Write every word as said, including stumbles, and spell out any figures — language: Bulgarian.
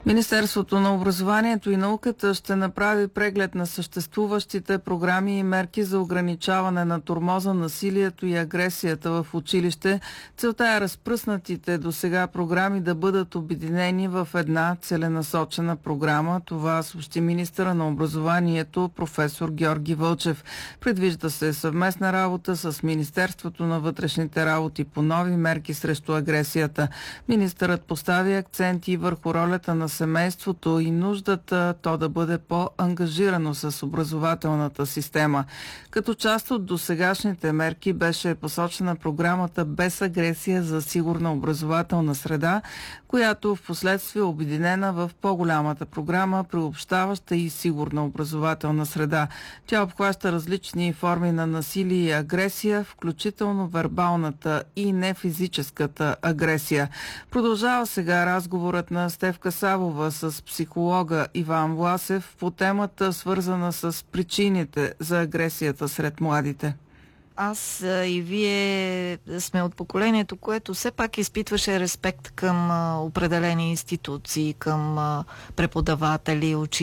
Министерството на образованието и науката ще направи преглед на съществуващите програми и мерки за ограничаване на тормоза, насилието и агресията в училище. Целта е разпръснатите до сега програми да бъдат обединени в една целенасочена програма. Това съобщи министъра на образованието професор Георги Вълчев. Предвижда се съвместна работа с Министерството на вътрешните работи по нови мерки срещу агресията. Министърът постави акценти върху ролята на семейството и нуждата то да бъде по-ангажирано с образователната система. Като част от досегашните мерки беше посочена програмата Без агресия за сигурна образователна среда, която в последствие е обединена в по-голямата програма Приобщаваща и сигурна образователна среда. Тя обхваща различни форми на насилие и агресия, включително вербалната и нефизическата агресия. Продължава сега разговорът на Стефка Савова с психолога Иван Власев по темата, свързана с причините за агресията сред младите. Аз и вие сме от поколението, което все пак изпитваше респект към определени институции, към преподаватели, учители.